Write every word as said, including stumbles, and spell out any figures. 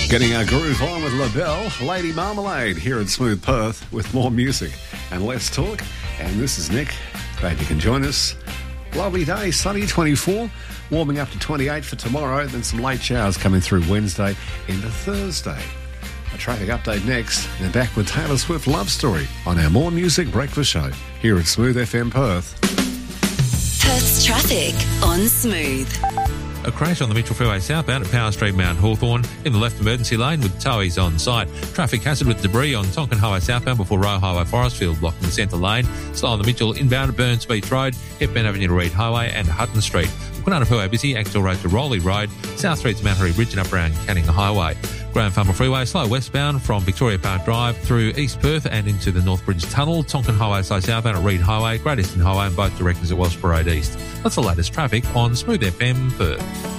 Getting our groove on with LaBelle, Lady Marmalade here at Smooth Perth with more music and less talk. And this is Nick. Glad you can join us. Lovely day, sunny, twenty-four, warming up to twenty-eight for tomorrow, then some late showers coming through Wednesday into Thursday. A traffic update next, and back with Taylor Swift Love Story on our More Music Breakfast Show here at Smooth F M Perth. Perth's traffic on Smooth. A crash on the Mitchell Freeway southbound at Power Street, Mount Hawthorn, in the left emergency lane with towies on site. Traffic hazard with debris on Tonkin Highway southbound before Royal Highway Forestfield, blocking the centre lane. Slow on the Mitchell inbound at Burns Beach Road, Hepburn Avenue to Reed Highway and Hutton Street. Kwinana Freeway busy, Axel Road to Rowley Road, South Street to Mount Harry Bridge and up around Canning Highway. Graham Farmer Freeway slow westbound from Victoria Park Drive through East Perth and into the North Bridge Tunnel. Tonkin Highway slow southbound at Reed Highway, Great Eastern Highway and both directions at Welsh Parade East. That's the latest traffic on Smooth F M Perth.